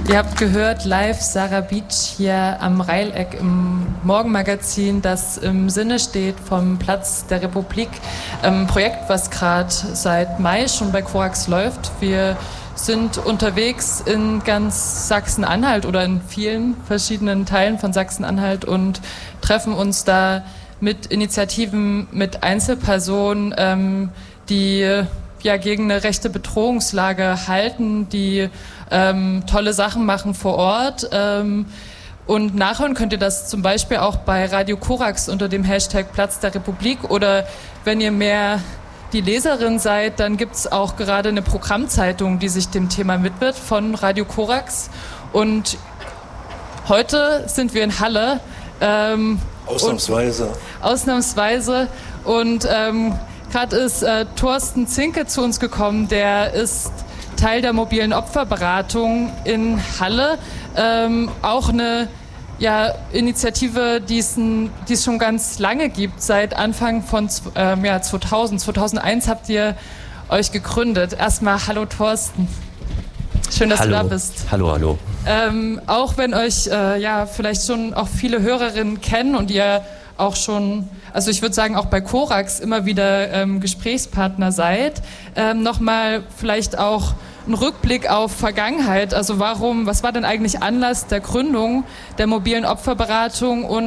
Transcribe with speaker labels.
Speaker 1: Ihr habt gehört, live Sarah Beach hier am Reileck im Morgenmagazin, das im Sinne steht vom Platz der Republik. Ein Projekt, was gerade seit Mai schon bei Korax läuft. Wir sind unterwegs in ganz Sachsen-Anhalt oder in vielen verschiedenen Teilen von Sachsen-Anhalt und treffen uns da mit Initiativen, mit Einzelpersonen, die ja gegen eine rechte Bedrohungslage halten, die tolle Sachen machen vor Ort. Und nachhören könnt ihr das zum Beispiel auch bei Radio Korax unter dem Hashtag Platz der Republik, oder wenn ihr mehr die Leserin seid, dann gibt es auch gerade eine Programmzeitung, die sich dem Thema widmet von Radio Korax. Und heute sind wir in Halle. Ausnahmsweise. Und gerade ist Thorsten Zinke zu uns gekommen, der ist Teil der mobilen Opferberatung in Halle. Auch eine Initiative, die es schon ganz lange gibt, seit Anfang von 2000. 2001 habt ihr euch gegründet. Erstmal hallo Thorsten. Schön, dass du da bist.
Speaker 2: Hallo.
Speaker 1: Auch wenn euch vielleicht schon auch viele Hörerinnen kennen und ihr auch schon, also ich würde sagen, auch bei Korax immer wieder Gesprächspartner seid, nochmal vielleicht auch ein Rückblick auf Vergangenheit. Also was war denn eigentlich Anlass der Gründung der mobilen Opferberatung und